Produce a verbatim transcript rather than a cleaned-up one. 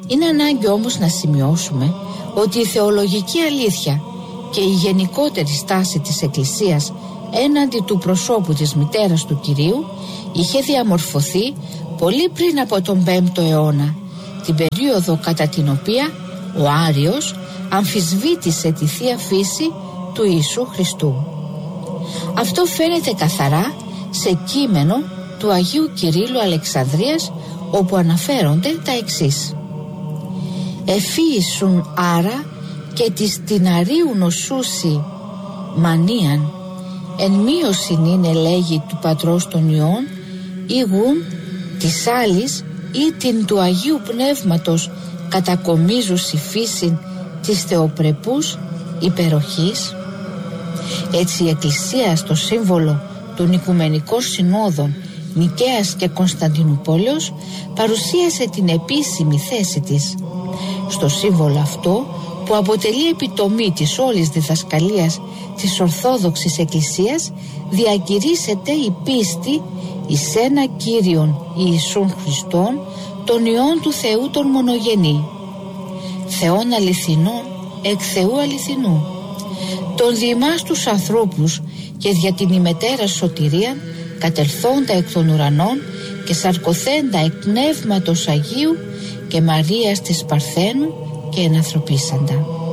Είναι ανάγκη όμως να σημειώσουμε ότι η θεολογική αλήθεια και η γενικότερη στάση της Εκκλησίας έναντι του προσώπου της μητέρας του Κυρίου είχε διαμορφωθεί πολύ πριν από τον πέμπτο αιώνα, την περίοδο κατά την οποία ο Άριος αμφισβήτησε τη Θεία Φύση του Ιησού Χριστού. Αυτό φαίνεται καθαρά σε κείμενο του Αγίου Κυρίλλου Αλεξανδρίας, όπου αναφέρονται τα εξής: «Εφίησουν άρα και της την αρίου νοσούσι μανίαν, εν μείωσιν είναι λέγει του Πατρός των Υιών, ήγουν της άλλης ή την του Αγίου Πνεύματος κατακομίζουσι φύσιν της θεοπρεπούς υπεροχής». Έτσι η Εκκλησία στο σύμβολο των Οικουμενικών Συνόδων Νικαίας και Κωνσταντινούπολεως παρουσίασε την επίσημη θέση της. Στο σύμβολο αυτό, που αποτελεί επιτομή της όλης διδασκαλίας της Ορθόδοξης Εκκλησίας, διακηρύσσεται η πίστη εις ένα Κύριον Ιησούν Χριστόν, τον Υιόν του Θεού τον μονογενή, Θεόν αληθινόν εκ Θεού αληθινού, τον διημάς τους ανθρώπους και δια την ημετέρα σωτηρία, κατελθόντα εκ των ουρανών και σαρκωθέντα εκ Πνεύματος Αγίου και Μαρίας της Παρθένου και ενανθρωπίσαντα.